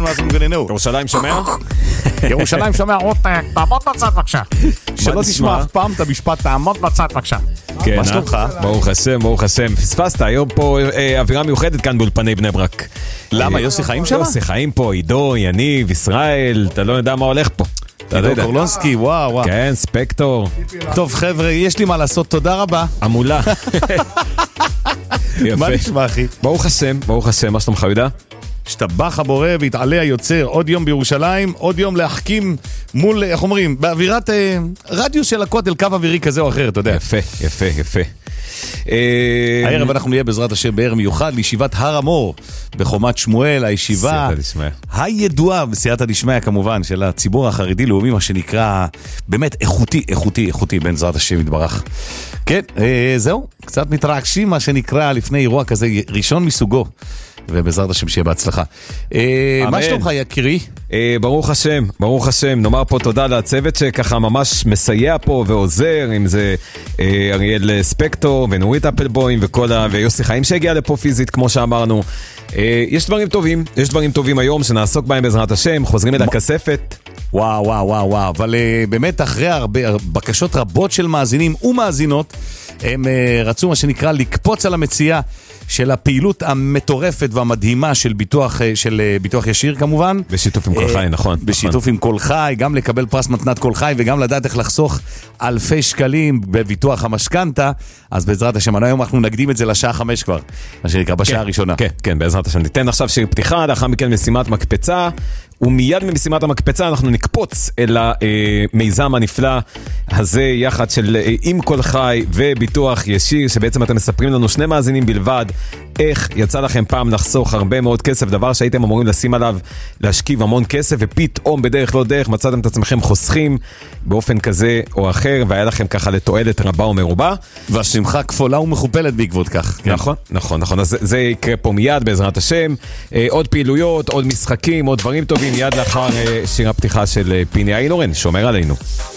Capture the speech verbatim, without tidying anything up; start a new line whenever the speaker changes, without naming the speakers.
as I'm gonna know.
ירושלים שומע?
ירושלים שומע, תעמוד בצד בבקשה. שלא תשמע אף פעם את המשפט, תעמוד בצד בבקשה.
כן,
מה שלומך?
ברוך השם, ברוך השם. פספסת, היום פה אה, אווירה מיוחדת כאן באולפני בני ברק.
למה,
אה,
יוסי חיים שם?
יוסי חיים פה, עידו, יניב, ישראל, אתה לא יודע מה הולך פה.
עידו קורלונסקי, וואו וואו.
כן, ספקטור.
טוב חבר'ה, יש לי מה לעשות, תודה רבה.
עמולה.
מה נשמע אחי?
ברוך השם, ברוך השם, מה שלומך יהודה?
השתבח הבורא והתעלה היוצר, עוד יום בירושלים, עוד יום להחכים מול, איך אומרים, באווירת אה, רדיוס של הכותל, קו אווירי כזה או אחר, אתה יודע.
יפה, יפה, יפה.
הערב אנחנו נהיה בעזרת השם בערב מיוחד לישיבת הר המור בחומת שמואל, הישיבה הידועה בסייעתא דשמיא כמובן של הציבור החרדי לאומי, מה שנקרא באמת איכותי, איכותי, איכותי בעזרת השם יתברך. כן, זהו, קצת מתרגשים מה שנקרא לפני אירוע כזה ראשון מסוגו, ובעזרת השם שיהיה בהצלחה. מה שלומך יקירי?
ברוך השם, ברוך השם. נאמר פה תודה לצוות שככה ממש מסייע פה ועוזר, אם זה אריאל ספקטור ונורית אפלבוים וכל ה... ויוסי חיים שהגיע לפה פיזית כמו שאמרנו. יש דברים טובים, יש דברים טובים היום שנעסוק בהם בעזרת השם, חוזרים את הכספת.
וואו וואו וואו וואו, אבל באמת אחרי הרבה בקשות רבות של מאזינים ומאזינות, הם רצו מה שנקרא לקפוץ על המציאה של הפעילות המטורפת והמדהימה של ביטוח, של ביטוח ישיר כמובן.
בשיתוף עם כל חי, נכון.
בשיתוף עם כל חי, גם לקבל פרס מתנת כל חי וגם לדעת איך לחסוך אלפי שקלים בביטוח המשכנתה. אז בעזרת השם, היום אנחנו נקדים את זה לשעה חמש כבר, מה שנקרא בשעה הראשונה.
כן, כן, בעזרת השם. ניתן עכשיו שיר פתיחה, לאחר מכן משימת מקפצה, ומיד ממשימת המקפצה אנחנו נקפוץ אל המיזם הנפלא הזה יחד של עם כל חי וביטוח ישיר, שבעצם אתם מספרים לנו שני מאזינים בלבד איך יצא לכם פעם לחסוך הרבה מאוד כסף, דבר שהייתם אמורים לשים עליו להשכיב המון כסף, ופתאום בדרך לא דרך מצאתם את עצמכם חוסכים באופן כזה או אחר, והיה לכם ככה לתועלת רבה ומרובה,
והשמחה כפולה ומכופלת בעקבות כך.
נכון, נכון, נכון. אז זה יקרה פה מיד בעזרת השם. עוד פעילויות, עוד משחקים, עוד דברים טובים, מיד לאחר שיר הפתיחה של פיני איינורן, שומר עלינו.